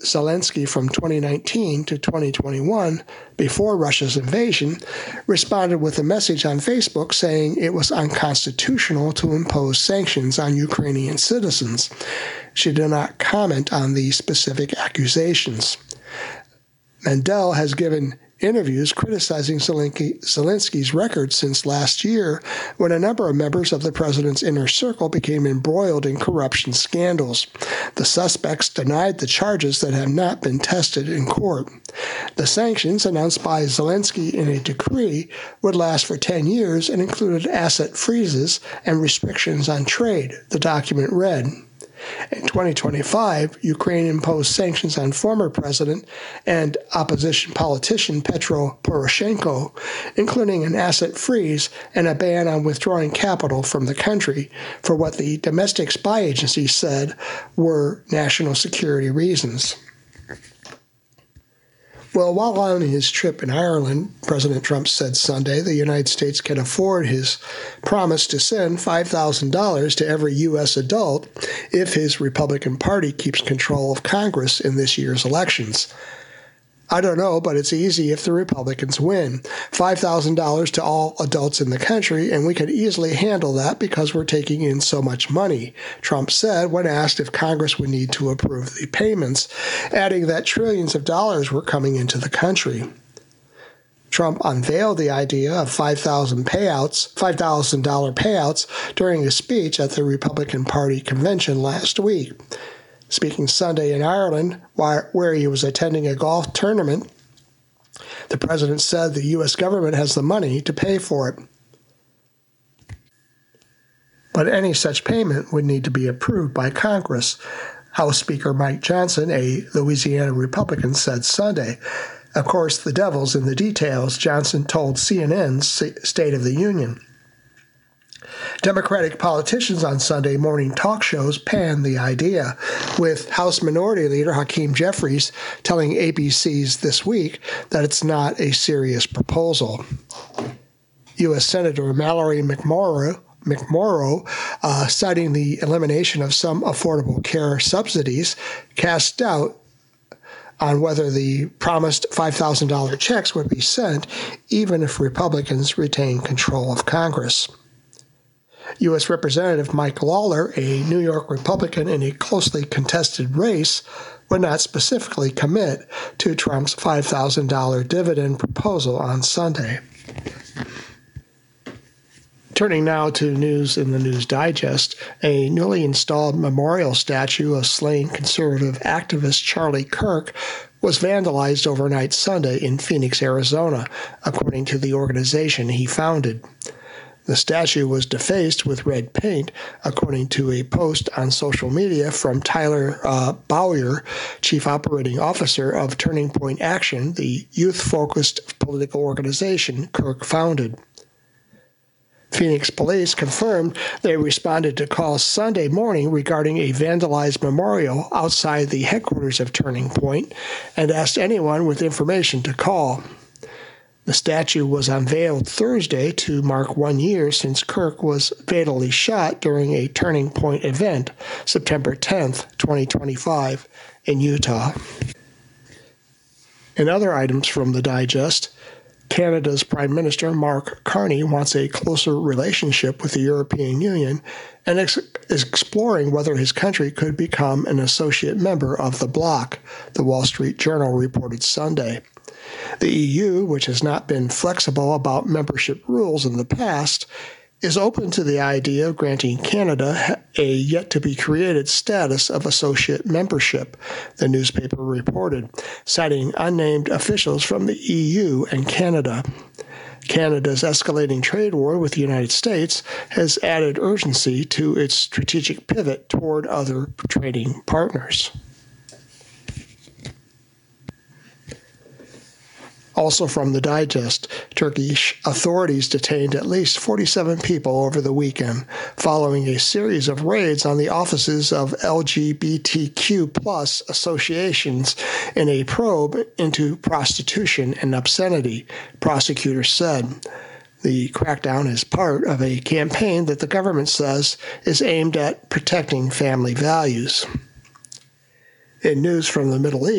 Zelensky from 2019 to 2021, before Russia's invasion, responded with a message on Facebook saying it was unconstitutional to impose sanctions on Ukrainian citizens. She did not comment on the specific accusations. Mandel has given interviews criticizing Zelensky's record since last year, when a number of members of the president's inner circle became embroiled in corruption scandals. The suspects denied the charges that have not been tested in court. The sanctions, announced by Zelensky in a decree, would last for 10 years and included asset freezes and restrictions on trade, the document read. In 2025, Ukraine imposed sanctions on former president and opposition politician Petro Poroshenko, including an asset freeze and a ban on withdrawing capital from the country for what the domestic spy agency said were national security reasons. Well, while on his trip in Ireland, President Trump said Sunday the United States can afford his promise to send $5,000 to every U.S. adult if his Republican Party keeps control of Congress in this year's elections. I don't know, but it's easy if the Republicans win. $5,000 to all adults in the country, and we could easily handle that because we're taking in so much money, Trump said when asked if Congress would need to approve the payments, adding that trillions of dollars were coming into the country. Trump unveiled the idea of $5,000 payouts during a speech at the Republican Party convention last week. Speaking Sunday in Ireland, where he was attending a golf tournament, the president said the U.S. government has the money to pay for it. But any such payment would need to be approved by Congress, House Speaker Mike Johnson, a Louisiana Republican, said Sunday. Of course, the devil's in the details, Johnson told CNN's State of the Union. Democratic politicians on Sunday morning talk shows panned the idea, with House Minority Leader Hakeem Jeffries telling ABC's This Week that it's not a serious proposal. U.S. Senator Mallory McMorrow, citing the elimination of some affordable care subsidies, cast doubt on whether the promised $5,000 checks would be sent, even if Republicans retain control of Congress. U.S. Representative Mike Lawler, a New York Republican in a closely contested race, would not specifically commit to Trump's $5,000 dividend proposal on Sunday. Turning now to news in the News Digest, a newly installed memorial statue of slain conservative activist Charlie Kirk was vandalized overnight Sunday in Phoenix, Arizona, according to the organization he founded. The statue was defaced with red paint, according to a post on social media from Tyler Bowyer, Chief Operating Officer of Turning Point Action, the youth-focused political organization Kirk founded. Phoenix police confirmed they responded to calls Sunday morning regarding a vandalized memorial outside the headquarters of Turning Point and asked anyone with information to call. The statue was unveiled Thursday to mark 1 year since Kirk was fatally shot during a Turning Point event, September 10, 2025, in Utah. In other items from the Digest, Canada's Prime Minister Mark Carney wants a closer relationship with the European Union and is exploring whether his country could become an associate member of the bloc, the Wall Street Journal reported Sunday. The EU, which has not been flexible about membership rules in the past, is open to the idea of granting Canada a yet-to-be-created status of associate membership, the newspaper reported, citing unnamed officials from the EU and Canada. Canada's escalating trade war with the United States has added urgency to its strategic pivot toward other trading partners. Also from the Digest, Turkish authorities detained at least 47 people over the weekend, following a series of raids on the offices of LGBTQ+ associations in a probe into prostitution and obscenity, prosecutors said. The crackdown is part of a campaign that the government says is aimed at protecting family values. In news from the Middle East,